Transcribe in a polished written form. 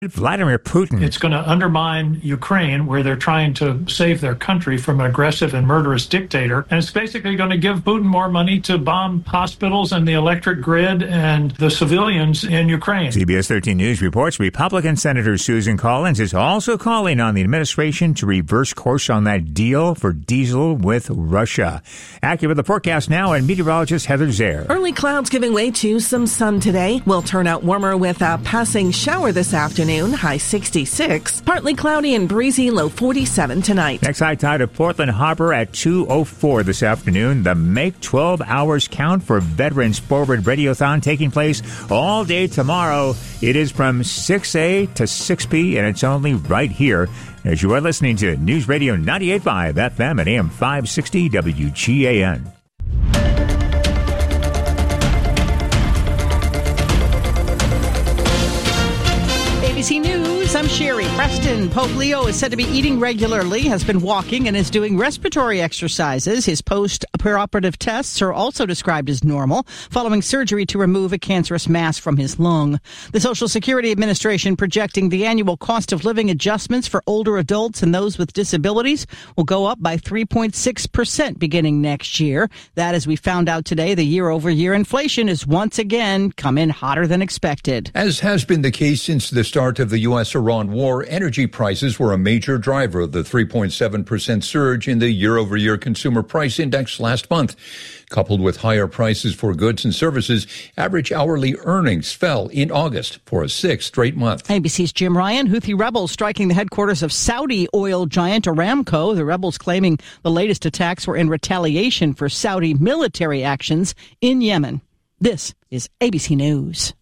Vladimir Putin. It's going to undermine Ukraine, where they're trying to save their country from an aggressive and murderous dictator. And it's basically going to give Putin more money to bomb hospitals and the electric grid and the civilians in Ukraine. CBS 13 News reports Republican Senator Susan Collins is also calling on the administration to reverse course on that deal for diesel with Russia. Accurate with the forecast now, and meteorologist Heather Zaire. Early clouds giving way to some sun today. Will turn out warmer with a passing shower this afternoon. High 66. Partly cloudy and breezy, low 47 tonight. Next high tide of Portland Harbor at 2:04 this afternoon. The Make 12 Hours Count for Veterans Forward Radiothon taking place all day tomorrow. It is from 6A to 6P, and it's only right here as you are listening to News Radio 98.5 FM and AM 560 WGAN. ABC News, I'm Sherry. Preston Pope Leo is said to be eating regularly, has been walking, and is doing respiratory exercises. His post-operative tests are also described as normal, following surgery to remove a cancerous mass from his lung. The Social Security Administration projecting the annual cost of living adjustments for older adults and those with disabilities will go up by 3.6% beginning next year. That, as we found out today, the year-over-year inflation is once again come in hotter than expected. As has been the case since the start of the U.S.-Iran war, energy prices were a major driver of the 3.7% surge in the year-over-year consumer price index last month. Coupled with higher prices for goods and services, average hourly earnings fell in August for a sixth straight month. ABC's Jim Ryan. Houthi rebels striking the headquarters of Saudi oil giant Aramco. The rebels claiming the latest attacks were in retaliation for Saudi military actions in Yemen. This is ABC News.